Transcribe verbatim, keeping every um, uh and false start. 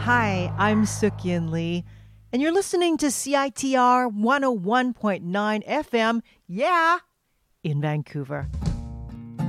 Hi, I'm Suk-Yin Lee, and you're listening to C I T R one oh one point nine F M, yeah, in Vancouver.